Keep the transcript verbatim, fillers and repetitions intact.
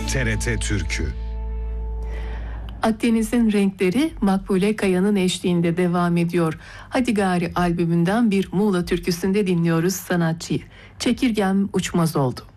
T R T Türkü. Akdeniz'in renkleri Makbule Kaya'nın eşliğinde devam ediyor. Hadi Gari albümünden bir Muğla türküsünde dinliyoruz sanatçıyı. Çekirgem uçmaz oldu.